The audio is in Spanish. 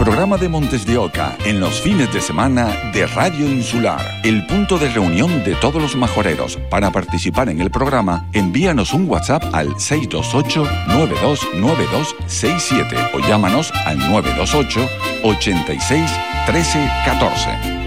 programa de Montes de Oca en los fines de semana de Radio Insular, el punto de reunión de todos los majoreros. Para participar en el programa, envíanos un WhatsApp al 628-929267 o llámanos al 928 86 13 14.